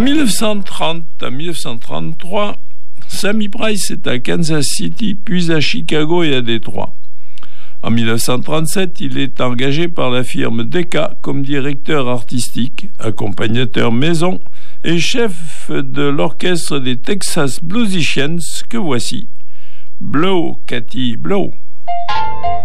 1930 à 1933, Sammy Price est à Kansas City, puis à Chicago et à Détroit. En 1937, il est engagé par la firme Decca comme directeur artistique, accompagnateur maison et chef de l'orchestre des Texas Bluesicians que voici. Blow, Cathy, blow.